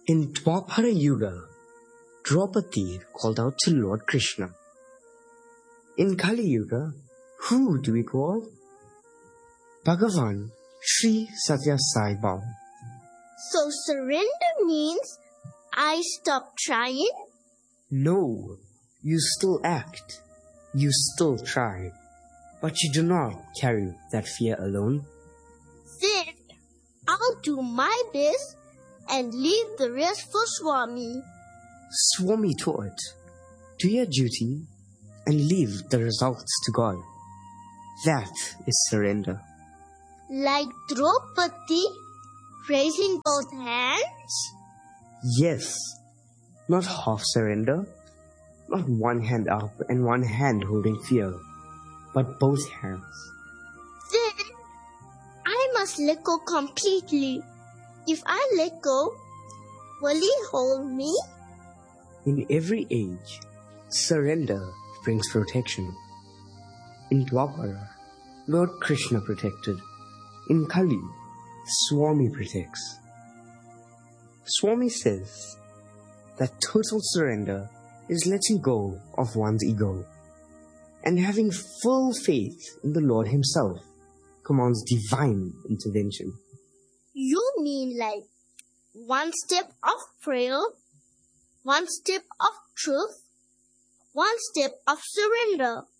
In Dwapara Yuga, Draupadi called out to Lord Krishna. In Kali Yuga, who do we call? Bhagavan Sri Satya Sai Baba. So surrender means I stop trying? No, you still act. You still try. But you do not carry that fear alone. Then I'll do my best and leave the rest for Swami. Swami taught, do your duty and leave the results to God. That is surrender. Like Draupadi, raising both hands? Yes, not half surrender, not one hand up and one hand holding fear, but both hands. Then I must let go completely. If I let go, will he hold me? In every age, surrender brings protection. In Dwapara, Lord Krishna protected. In Kali, Swami protects. Swami says that total surrender is letting go of one's ego and having full faith in the Lord Himself commands divine intervention. You mean like one step of prayer, one step of truth, one step of surrender.